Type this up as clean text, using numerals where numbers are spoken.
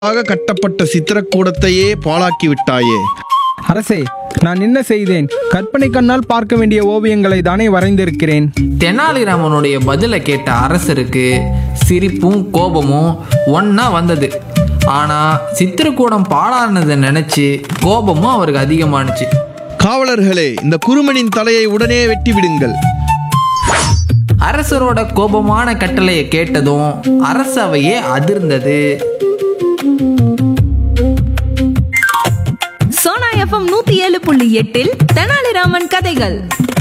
ஆக கட்டப்பட்ட சித்திரக்கூடத்தையே பாழாக்கி விட்டாயே. அரசே, நான் என்ன செய்தேன்? கற்பனை கண்ணால் பார்க்க வேண்டிய ஓவியங்களை தானே வரைந்திருக்கிறேன். தெனாலிராமனுடைய பதிலை கேட்ட அரசருக்கு சிரிப்பும் கோபமும் ஒண்ணா வந்தது. ஆனா சித்திரக்கூடம் பாழானதை நினைச்சு கோபமும் அவருக்கு அதிகமானுச்சு. காவலர்களே, இந்த குருமனின் தலையை உடனே வெட்டி விடுங்கள். அரசரோட கோபமான கட்டளையை கேட்டதும் அரசவையே அதிர்ந்தது. சோனா எஃப்எம் 107.8 தெனாலிராமன் கதைகள்.